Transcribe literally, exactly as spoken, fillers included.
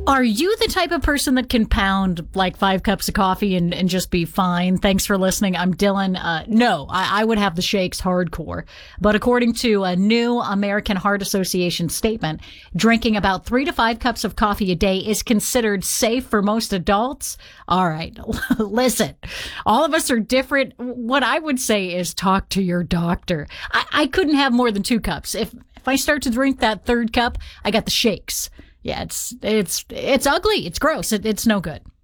Are you the type of person that can pound like five cups of coffee and, and just be fine? Thanks for listening. I'm Dylan. Uh, no, I, I would have the shakes hardcore. But according to a new American Heart Association statement, drinking about three to five cups of coffee a day is considered safe for most adults. All right, listen, all of us are different. What I would say is talk to your doctor. I, I couldn't have more than two cups. If, if I start to drink that third cup, I got the shakes. Yeah, it's it's it's ugly. It's gross. It, it's no good.